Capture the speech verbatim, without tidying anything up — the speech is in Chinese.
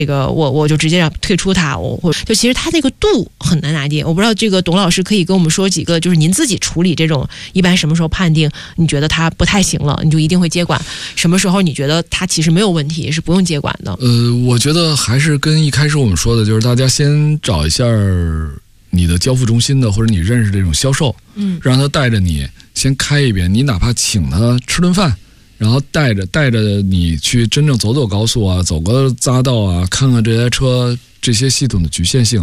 这个我我就直接让退出它，我或就其实它那个度很难拿捏。我不知道这个董老师可以跟我们说几个，就是您自己处理这种一般什么时候判定你觉得它不太行了，你就一定会接管，什么时候你觉得它其实没有问题是不用接管的？ 呃，我觉得还是跟一开始我们说的，就是大家先找一下你的交付中心的或者你认识这种销售， 嗯， 让他带着你先开一遍，你哪怕请他吃顿饭。然后带着带着你去真正走走高速啊，走个匝道啊，看看这些车这些系统的局限性。